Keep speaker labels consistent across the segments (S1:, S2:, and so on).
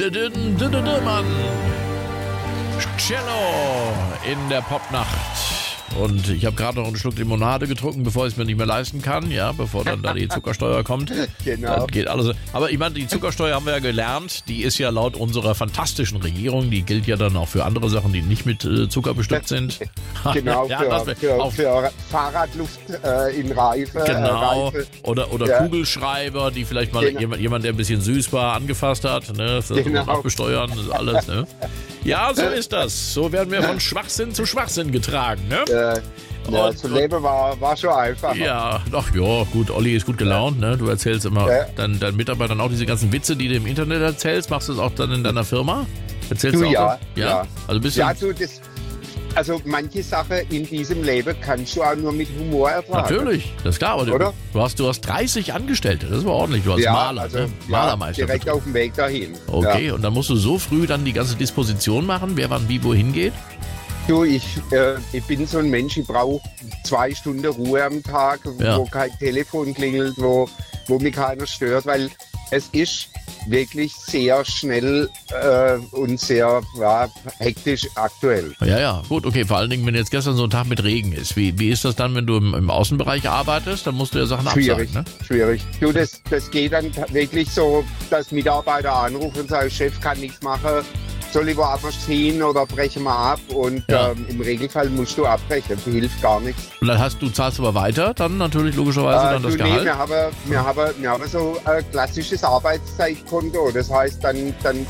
S1: Mann. Cello in der Popnacht. Und ich habe gerade noch einen Schluck Limonade getrunken, bevor ich es mir nicht mehr leisten kann, ja, bevor dann da die Zuckersteuer kommt.
S2: Genau.
S1: Dann geht alles. Aber ich meine, die Zuckersteuer haben wir ja gelernt, die ist ja laut unserer fantastischen Regierung, die gilt ja dann auch für andere Sachen, die nicht mit Zucker bestückt sind.
S2: Genau,
S1: ja,
S2: für Fahrradluft in Reife.
S1: Genau,
S2: Reife.
S1: oder
S2: Ja.
S1: Kugelschreiber, die vielleicht mal jemand, der ein bisschen süß war, angefasst hat, ne? Das
S2: Genau.
S1: muss man auch besteuern, das ist alles, ne? Ja, so ist das. So werden wir von Schwachsinn zu Schwachsinn getragen, ne?
S2: Zu leben war schon einfach.
S1: Ja, doch, ja, gut, Olli ist gut gelaunt, ne? Du erzählst immer deinen Mitarbeitern auch diese ganzen Witze, die du im Internet erzählst. Machst du das auch dann in deiner Firma? Erzählst du auch
S2: ja,
S1: so?
S2: ja.
S1: Also bist du
S2: also manche Sachen in diesem Leben kannst du auch nur mit Humor ertragen.
S1: natürlich, das ist klar. Aber
S2: Oder?
S1: du hast 30 Angestellte, das war ordentlich. Du hast Maler, ne? Malermeister.
S2: direkt auf dem Weg dahin.
S1: Okay,
S2: Ja.
S1: und dann musst du so früh dann die ganze Disposition machen, wer wann wie wohin geht?
S2: Du, ich bin so ein Mensch, ich brauche 2 Stunden Ruhe am Tag,
S1: Ja.
S2: wo kein Telefon klingelt, wo mich keiner stört, weil es ist wirklich sehr schnell und sehr hektisch aktuell.
S1: Ja, gut, okay, vor allen Dingen, wenn jetzt gestern so ein Tag mit Regen ist. Wie ist das dann, wenn du im Außenbereich arbeitest? Dann musst du ja Sachen
S2: Schwierig,
S1: absagen, ne?
S2: schwierig. Du, das geht dann wirklich so, dass Mitarbeiter anrufen und sagen, Chef kann nichts machen, soll ich woanders hin oder brechen wir ab? Und
S1: Ja.
S2: im Regelfall musst du abbrechen, das hilft gar nichts.
S1: Und dann zahlst du aber weiter, dann natürlich logischerweise dann das Gehalt.
S2: Wir haben so ein klassisches Arbeitszeitkonto. Das heißt, dann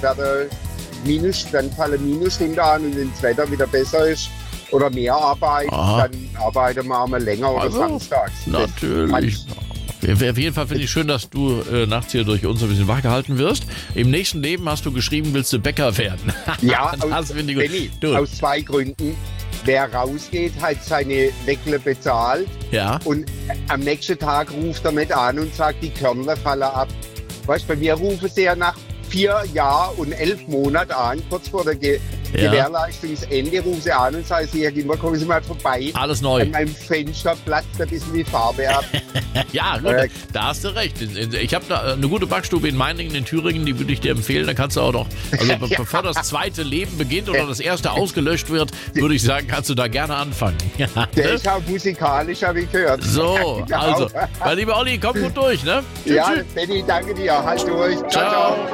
S2: fallen Minusstunden an und wenn das Wetter wieder besser ist oder mehr Arbeit,
S1: Aha.
S2: dann arbeiten wir einmal länger oder
S1: Also,
S2: samstags.
S1: Natürlich. Auf jeden Fall finde ich schön, dass du nachts hier durch uns ein bisschen wach gehalten wirst. Im nächsten Leben hast du geschrieben, willst du Bäcker werden.
S2: Ja,
S1: Das finde ich gut.
S2: Benni,
S1: Du.
S2: aus 2 Gründen. Wer rausgeht, hat seine Weckle bezahlt
S1: Ja.
S2: und am nächsten Tag ruft er nicht an und sagt, die Körner fallen ab. Weißt du, bei mir rufen sie ja nach 4 Jahren und 11 Monaten an, kurz vor der Gewährleistungsende rufen sie an und sagen, Herr Gimmer, kommen Sie mal vorbei.
S1: Alles neu.
S2: An meinem Fenster platzt ein bisschen die Farbe ab.
S1: Ja, gut, da hast du recht. Ich habe da eine gute Backstube in Meiningen, in Thüringen, die würde ich dir empfehlen. Da kannst du auch noch, also bevor das zweite Leben beginnt oder das erste ausgelöscht wird, würde ich sagen, kannst du da gerne anfangen. Ja,
S2: Der
S1: ne?
S2: ist auch musikalisch, habe ich gehört.
S1: So,
S2: Genau.
S1: also, mein lieber Olli, komm gut durch, ne? Tschüss,
S2: Ja,
S1: tschüss.
S2: Benni, danke dir. Halt durch.
S1: Ciao.